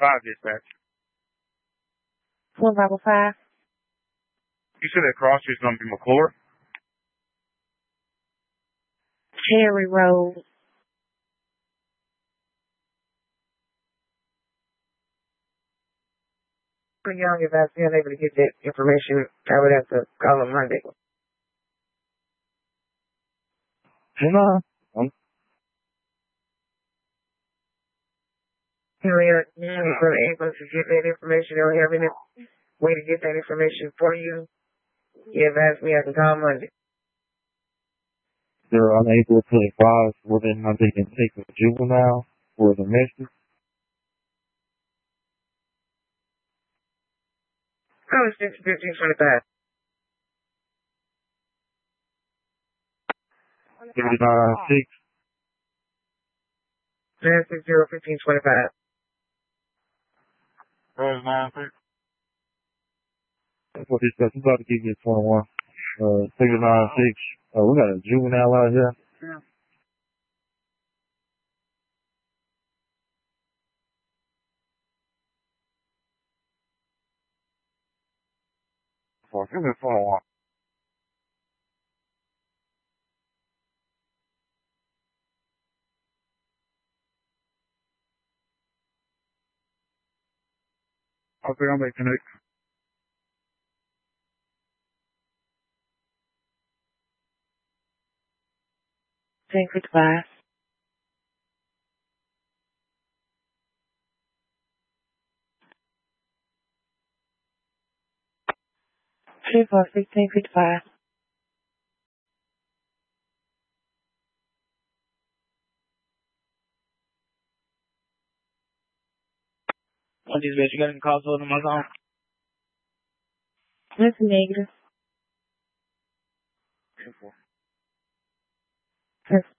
dispatch. 1505. You said that cross street's going to be McClure? Cherry Road. Pretty young, if I was unable to get that information, I would have to call on Monday. You're able to get that information or have any way to get that information for you. You have asked me, I can call Monday. They're unable to advise whether or not they can take a juvenile or domestic. Oh, it's 1525. 39-6. 960-1525. Rose 9-6. That's what this stuff. I'm about to give you 21. 39-6. Oh, we got a juvenile out here. Yeah. So give me 21. Okay, I'm making it. Thank you, advice. Three, 4, 16, 55. What is this? You got any calls on my phone? That's negative. Simple. That's